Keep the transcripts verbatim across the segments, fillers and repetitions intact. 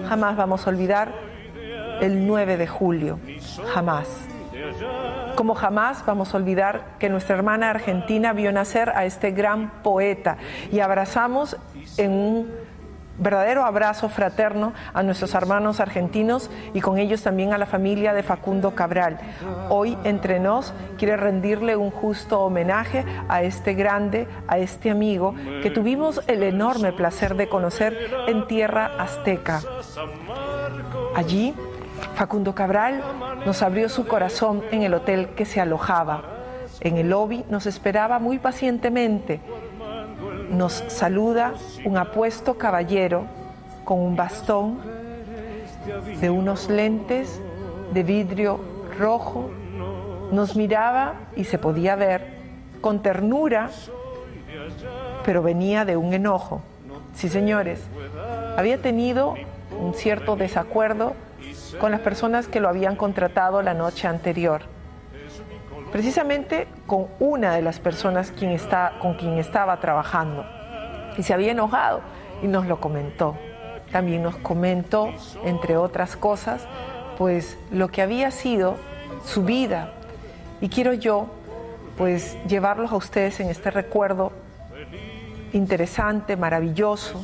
jamás vamos a olvidar el nueve de julio, jamás. Como jamás vamos a olvidar que nuestra hermana argentina vio nacer a este gran poeta y abrazamos en un verdadero abrazo fraterno a nuestros hermanos argentinos y con ellos también a la familia de Facundo Cabral. Hoy entre nos quiere rendirle un justo homenaje a este grande, a este amigo que tuvimos el enorme placer de conocer en tierra azteca. Allí, Facundo Cabral nos abrió su corazón en el hotel que se alojaba. En el lobby nos esperaba muy pacientemente. Nos saluda un apuesto caballero con un bastón, de unos lentes de vidrio rojo. Nos miraba y se podía ver con ternura, pero venía de un enojo. Sí, señores, había tenido un cierto desacuerdo con las personas que lo habían contratado la noche anterior. Precisamente con una de las personas quien está, con quien estaba trabajando. Y se había enojado y nos lo comentó. También nos comentó, entre otras cosas, pues lo que había sido su vida. Y quiero yo, pues, llevarlos a ustedes en este recuerdo interesante, maravilloso,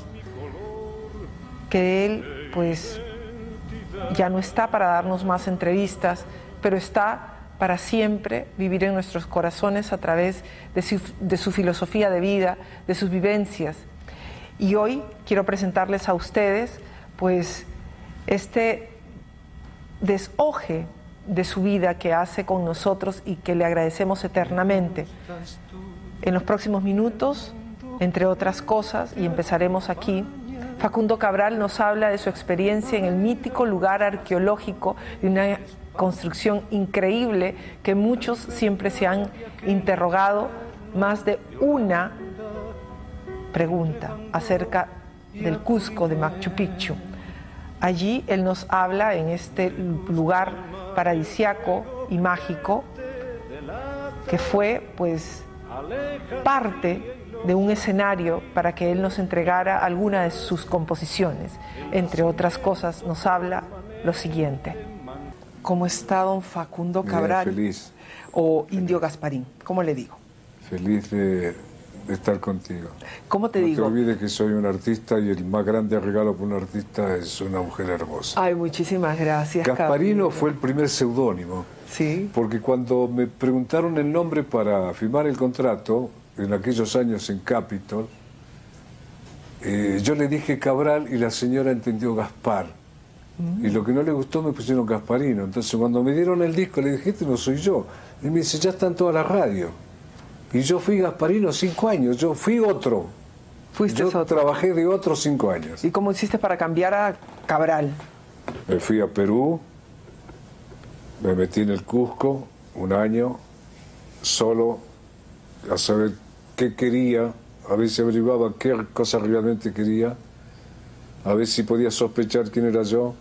que él, pues, ya no está para darnos más entrevistas, pero está para siempre vivir en nuestros corazones a través de su, de su filosofía de vida, de sus vivencias. Y hoy quiero presentarles a ustedes, pues, este deshoje de su vida que hace con nosotros y que le agradecemos eternamente. En los próximos minutos, entre otras cosas, y empezaremos aquí, Facundo Cabral nos habla de su experiencia en el mítico lugar arqueológico de una construcción increíble que muchos siempre se han interrogado más de una pregunta acerca del Cusco de Machu Picchu. Allí él nos habla en este lugar paradisiaco y mágico que fue pues parte de un escenario para que él nos entregara alguna de sus composiciones. Entre otras cosas nos habla lo siguiente. ¿Cómo está don Facundo Cabral? Bien, feliz. O Indio Gasparín, ¿cómo le digo? Feliz de, de estar contigo. ¿Cómo te no digo? No te olvides que soy un artista y el más grande regalo para un artista es una mujer hermosa. Ay, muchísimas gracias. Gasparino Gabriel. fue el primer seudónimo. Sí. Porque cuando me preguntaron el nombre para firmar el contrato, en aquellos años en Capitol, eh, yo le dije Cabral y la señora entendió Gaspar. Mm. Y lo que no le gustó me pusieron Gasparino. Entonces cuando me dieron el disco le dije, este no soy yo. Y me dice, ya está en toda la radio. Y yo fui Gasparino cinco años, yo fui otro. Fuiste yo otro. Trabajé de otros cinco años. ¿Y cómo hiciste para cambiar a Cabral? Me fui a Perú, me metí en el Cusco un año, solo, a saber qué quería, a ver si averiguaba qué cosa realmente quería, a ver si podía sospechar quién era yo.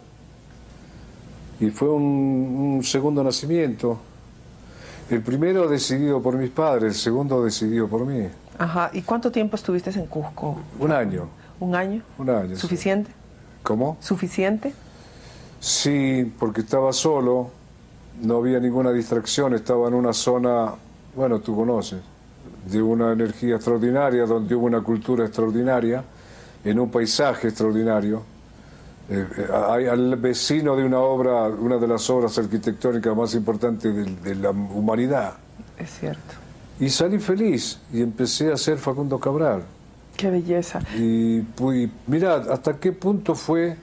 Y fue un, un segundo nacimiento. El primero decidido por mis padres, el segundo decidido por mí. Ajá. ¿Y cuánto tiempo estuviste en Cusco? Un año. ¿Un año? Un año. ¿Suficiente? Sí. ¿Cómo? ¿Suficiente? Sí, porque estaba solo, no había ninguna distracción, estaba en una zona, bueno, tú conoces, de una energía extraordinaria, donde hubo una cultura extraordinaria, en un paisaje extraordinario. Eh, eh, al vecino de una obra, una de las obras arquitectónicas más importantes de, de la humanidad. Es cierto. Y salí feliz y empecé a ser Facundo Cabral. Qué belleza. Y, y mirad, hasta qué punto fue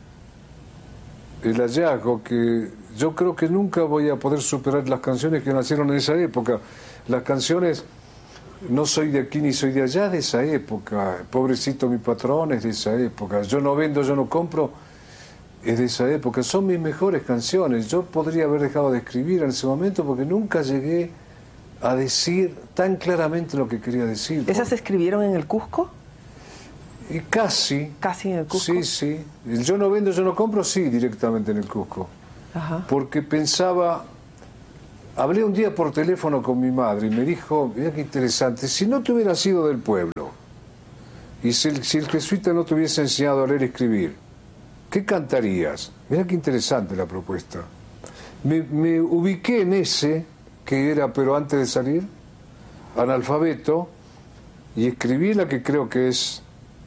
el hallazgo que yo creo que nunca voy a poder superar las canciones que nacieron en esa época. Las canciones, no soy de aquí ni soy de allá, de esa época. Pobrecito mi patrón es de esa época. Yo no vendo, yo no compro, es de esa época. Son mis mejores canciones. Yo podría haber dejado de escribir en ese momento porque nunca llegué a decir tan claramente lo que quería decir. ¿Esas se escribieron en el Cusco? Y casi. ¿Casi en el Cusco? Sí, sí. El yo no vendo, yo no compro, sí, directamente en el Cusco. Ajá. Porque pensaba... Hablé un día por teléfono con mi madre y me dijo, mira qué interesante, si no te hubieras sido del pueblo y si el, si el jesuita no te hubiese enseñado a leer y escribir, ¿qué cantarías? Mirá qué interesante la propuesta. Me, me ubiqué en ese, que era, pero antes de salir, analfabeto, y escribí la que creo que es,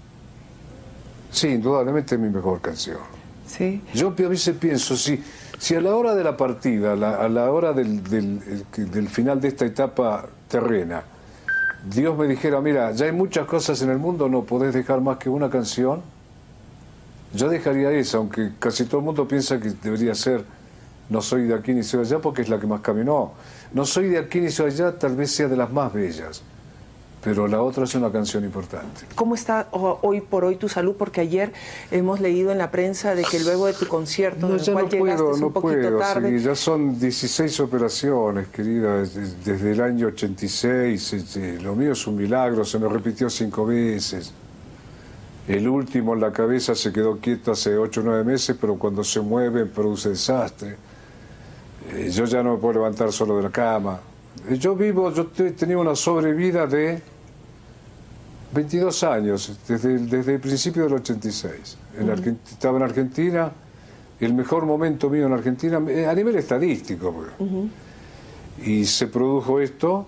sí, indudablemente mi mejor canción. Sí. Yo a veces pienso, si, si a la hora de la partida, a la, a la hora del, del, del final de esta etapa terrena, Dios me dijera, mira, ya hay muchas cosas en el mundo, no podés dejar más que una canción, yo dejaría esa, aunque casi todo el mundo piensa que debería ser No soy de aquí ni soy de allá, porque es la que más caminó. No soy de aquí ni soy de allá, tal vez sea de las más bellas, pero la otra es una canción importante. ¿Cómo está hoy por hoy tu salud? Porque ayer hemos leído en la prensa de que luego de tu concierto, no, en el cual no llegaste puedo, un no poquito puedo tarde... seguir. Ya son dieciséis operaciones, querida, desde, desde el año ochenta y seis. Este, lo mío es un milagro, se me repitió cinco veces. El último en la cabeza se quedó quieto hace ocho o nueve meses, pero cuando se mueve produce desastre. Eh, yo ya no me puedo levantar solo de la cama. Eh, yo vivo, yo he tenido una sobrevida de veintidós años, desde, desde el principio del ochenta y seis. En uh-huh. Argent- estaba en Argentina, el mejor momento mío en Argentina, a nivel estadístico. Uh-huh. Y se produjo esto,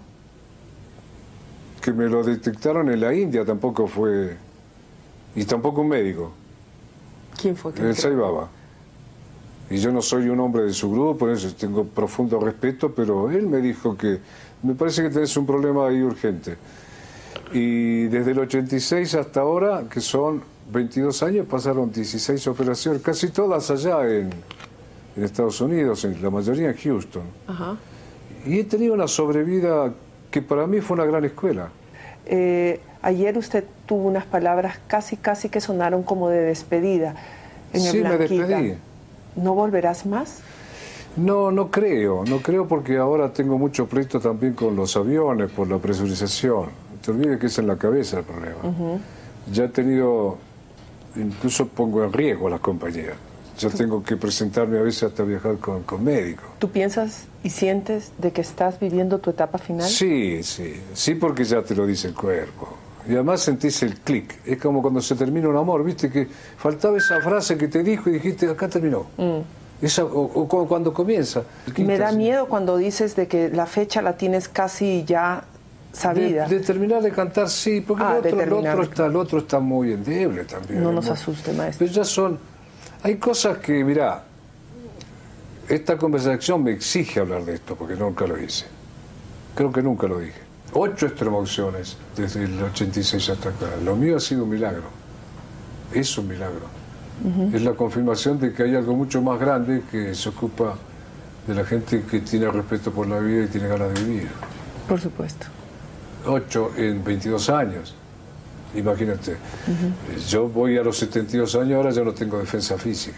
que me lo detectaron en la India, tampoco fue... Y tampoco un médico. ¿Quién fue? El Sai Baba. Y yo no soy un hombre de su grupo, por eso tengo profundo respeto, pero él me dijo que me parece que tenés un problema ahí urgente. Y desde el ochenta y seis hasta ahora, que son veintidós años, pasaron dieciséis operaciones, casi todas allá en, en Estados Unidos, en la mayoría en Houston. Ajá. Y he tenido una sobrevida que para mí fue una gran escuela. Eh, ayer usted tuvo unas palabras casi, casi que sonaron como de despedida. En sí, el me despedí. ¿No volverás más? No, no creo, no creo porque ahora tengo mucho pleito también con los aviones por la presurización. No te olvides que es en la cabeza el problema. Uh-huh. Ya he tenido, incluso pongo en riesgo a las compañías. Ya ¿Tú? tengo que presentarme a veces hasta viajar con, con médicos. ¿Tú piensas y sientes de que estás viviendo tu etapa final? Sí, sí, sí, porque ya te lo dice el cuerpo. Y además sentís el clic. Es como cuando se termina un amor, viste que faltaba esa frase que te dijo y dijiste, acá terminó. Mm. Esa, o, o cuando comienza. Me da miedo cuando dices de que la fecha la tienes casi ya sabida. De, de terminar de cantar, sí, porque ah, el, otro, el, otro está, el otro está muy endeble también. No nos asuste, maestro. Pero ya son... Hay cosas que, mirá, esta conversación me exige hablar de esto, porque nunca lo hice. Creo que nunca lo dije. Ocho extremaunciones desde el ochenta y seis hasta acá. Lo mío ha sido un milagro. Es un milagro. Uh-huh. Es la confirmación de que hay algo mucho más grande que se ocupa de la gente que tiene respeto por la vida y tiene ganas de vivir. Por supuesto. Ocho en veintidós años. Imagínate. Uh-huh. Yo voy a los setenta y dos años, ahora ya no tengo defensa física.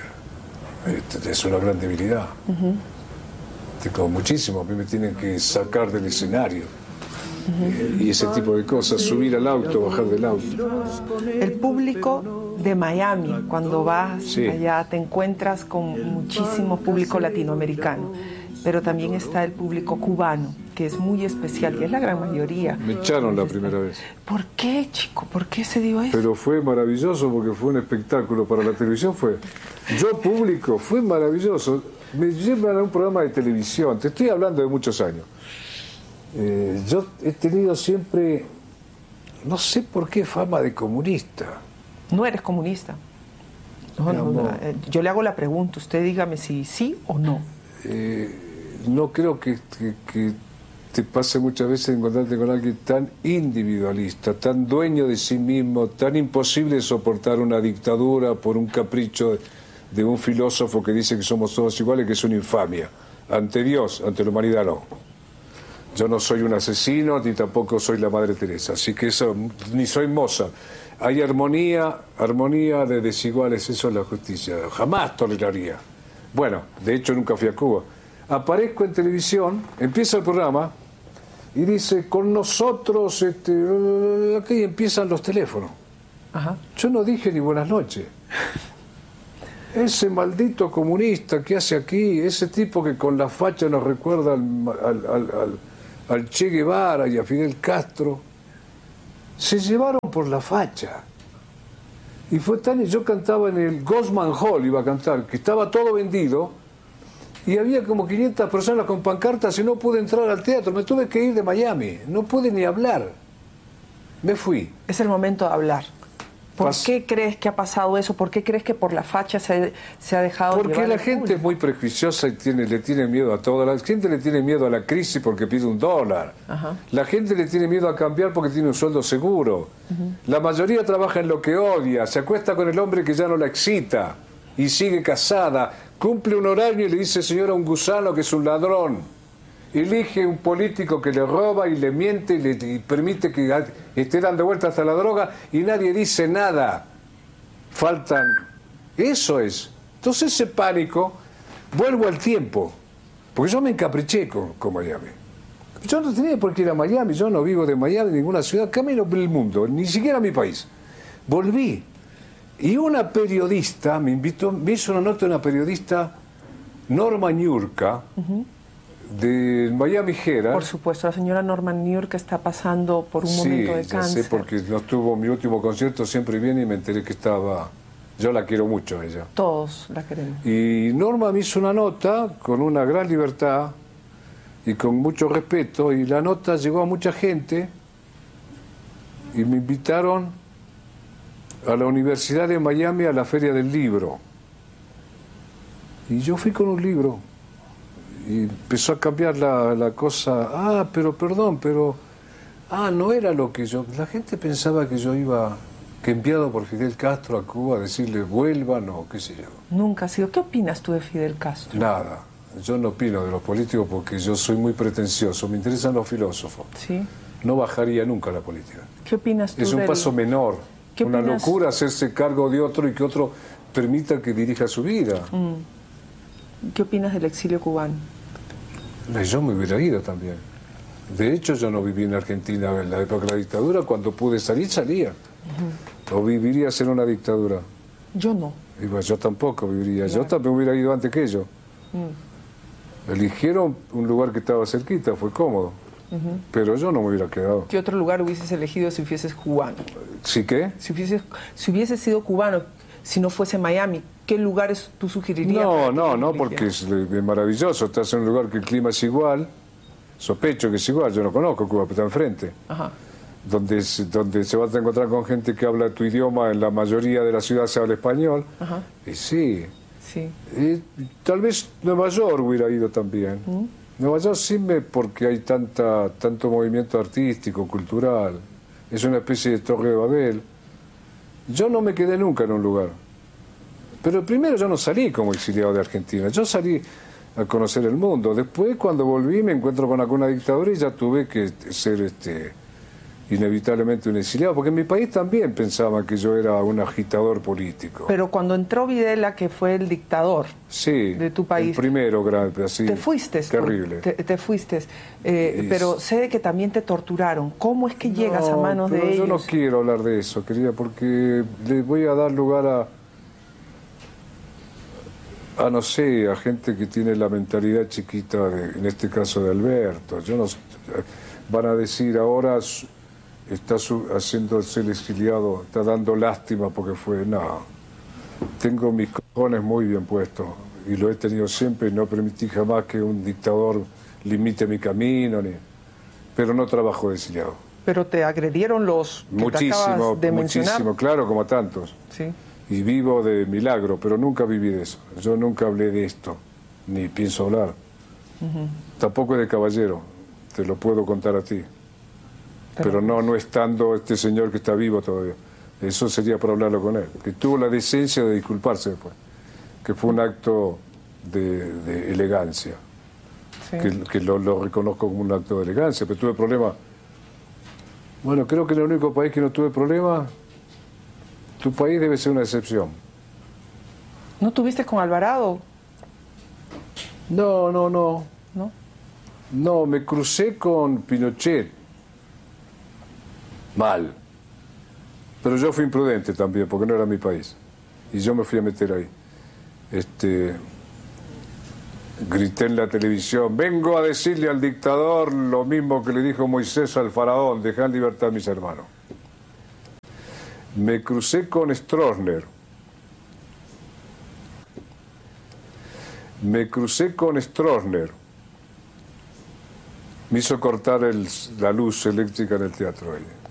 Es una gran debilidad. Uh-huh. Tengo muchísimo. A mí me tienen que sacar del escenario. Uh-huh. Y ese tipo de cosas, subir al auto, bajar del auto. El público de Miami, cuando vas sí. allá, te encuentras con muchísimo público latinoamericano, pero también está el público cubano, que es muy especial, que es la gran mayoría. Me echaron la primera vez. ¿Por qué, chico? ¿Por qué se dio eso? Pero fue maravilloso porque fue un espectáculo para la televisión. Fue yo público, fue maravilloso. Me llevan a un programa de televisión, te estoy hablando de muchos años. Eh, yo he tenido siempre, no sé por qué, fama de comunista. No eres comunista. No, no, no. Yo le hago la pregunta, usted dígame si sí o no. Eh, no creo que, que, que te pase muchas veces encontrarte con alguien tan individualista, tan dueño de sí mismo, tan imposible de soportar una dictadura por un capricho de, de un filósofo que dice que somos todos iguales, que es una infamia. Ante Dios, ante la humanidad no. Yo no soy un asesino, ni tampoco soy la Madre Teresa, así que eso, ni soy Mozart. Hay armonía, armonía de desiguales, eso es la justicia. Jamás toleraría. Bueno, de hecho nunca fui a Cuba. Aparezco en televisión, empieza el programa y dice, con nosotros, este, aquí empiezan los teléfonos. Ajá. Yo no dije ni buenas noches. Ese maldito comunista que hace aquí, ese tipo que con la facha nos recuerda al, al, al, al, al Che Guevara y a Fidel Castro, se llevaron por la facha. Y fue tan, yo cantaba en el Gosman Hall, iba a cantar, que estaba todo vendido, y había como quinientas personas con pancartas y no pude entrar al teatro, me tuve que ir de Miami, no pude ni hablar, me fui. Es el momento de hablar. ¿Por Pas qué crees que ha pasado eso? ¿Por qué crees que por la facha se, se ha dejado Porque llevar la el gente público? es muy prejuiciosa y tiene, le tiene miedo a todo. La gente le tiene miedo a la crisis porque pide un dólar. Ajá. La gente le tiene miedo a cambiar porque tiene un sueldo seguro. Uh-huh. La mayoría trabaja en lo que odia, se acuesta con el hombre que ya no la excita y sigue casada, cumple un horario y le dice señora a un gusano que es un ladrón. Elige un político que le roba y le miente y le y permite que esté dando vueltas hasta la droga y nadie dice nada. Faltan... Eso es. Entonces ese pánico, vuelvo al tiempo, porque yo me encapriché con, con Miami. Yo no tenía por qué ir a Miami, yo no vivo de Miami, en ninguna ciudad, camino por el mundo, ni siquiera mi país. Volví. Y una periodista me invitó, me hizo una nota de una periodista, Norma Niurka, uh-huh. de Miami Herald. Por supuesto, la señora Norma Niurka está pasando por un sí, momento de ya cáncer. sé, porque no estuvo mi último concierto, siempre viene y me enteré que estaba... Yo la quiero mucho a ella. Todos la queremos. Y Norma me hizo una nota con una gran libertad y con mucho respeto, y la nota llegó a mucha gente y me invitaron a la Universidad de Miami a la Feria del Libro. Y yo fui con un libro. Y empezó a cambiar la, la cosa. Ah, pero perdón, pero... Ah, no era lo que yo... La gente pensaba que yo iba, que enviado por Fidel Castro a Cuba a decirle vuelvan o qué sé yo. Nunca ha sido. ¿Qué opinas tú de Fidel Castro? Nada. Yo no opino de los políticos porque yo soy muy pretencioso. Me interesan los filósofos. Sí. No bajaría nunca a la política. ¿Qué opinas tú Es un del... paso menor. Una opinas... locura hacerse cargo de otro y que otro permita que dirija su vida. Mm. ¿Qué opinas del exilio cubano? Yo me hubiera ido también. De hecho, yo no viví en Argentina en la época de la dictadura. Cuando pude salir, salía. Uh-huh. O vivirías en una dictadura. Yo no. Y pues yo tampoco viviría. Claro. Yo también hubiera ido antes que ellos. Mm. Eligieron un lugar que estaba cerquita, fue cómodo. Uh-huh. Pero yo no me hubiera quedado. ¿Qué otro lugar hubieses elegido si fueses cubano? ¿Sí qué? Si hubieses, si hubieses sido cubano, si no fuese Miami, ¿qué lugares tú sugerirías? No, no, no, porque es, es maravilloso. Estás en un lugar que el clima es igual. Sospecho que es igual. Yo no conozco Cuba, pero está enfrente. Ajá. Donde, donde se va a encontrar con gente que habla tu idioma. En la mayoría de la ciudad se habla español. Ajá. Y sí. Sí. Y tal vez Nueva York hubiera ido también. ¿Mm? Nueva York sí me, porque hay tanta, tanto movimiento artístico, cultural. Es una especie de Torre de Babel. Yo no me quedé nunca en un lugar. Pero primero yo no salí como exiliado de Argentina. Yo salí a conocer el mundo. Después, cuando volví, me encuentro con alguna dictadura y ya tuve que ser este, inevitablemente un exiliado. Porque en mi país también pensaban que yo era un agitador político. Pero cuando entró Videla, que fue el dictador sí, de tu país... el primero, grande, así, te fuiste. Terrible. Te, te fuiste. Eh, es... Pero sé que también te torturaron. ¿Cómo es que no, llegas a manos de ellos? Yo no quiero hablar de eso, querida, porque le voy a dar lugar a... a no sé, a gente que tiene la mentalidad chiquita, de, en este caso de Alberto. Yo no, van a decir ahora está su, haciéndose el exiliado, está dando lástima porque fue, no. Tengo mis cojones muy bien puestos y lo he tenido siempre y no permití jamás que un dictador limite mi camino, ni, pero no trabajo de exiliado. Pero te agredieron los que muchísimo, te acabas de muchísimo, mencionar. Claro, como a tantos. Sí. Y vivo de milagro, pero nunca viví de eso. Yo nunca hablé de esto, ni pienso hablar. Uh-huh. Tampoco es de caballero, te lo puedo contar a ti. Pero, pero no, no estando este señor que está vivo todavía. Eso sería para hablarlo con él. Que tuvo la decencia de disculparse después. Que fue un acto de, de elegancia. Sí. Que, que lo, lo reconozco como un acto de elegancia, pero tuve problemas. Bueno, creo que el único país que no tuve problemas... Tu país debe ser una excepción. ¿No tuviste con Alvarado? No, no, no. ¿No? No, me crucé con Pinochet. Mal. Pero yo fui imprudente también, porque no era mi país. Y yo me fui a meter ahí. Este, grité en la televisión, vengo a decirle al dictador lo mismo que le dijo Moisés al faraón, dejá en libertad a mis hermanos. Me crucé con Stroessner. Me crucé con Stroessner. Me hizo cortar el, la luz eléctrica en el teatro ella.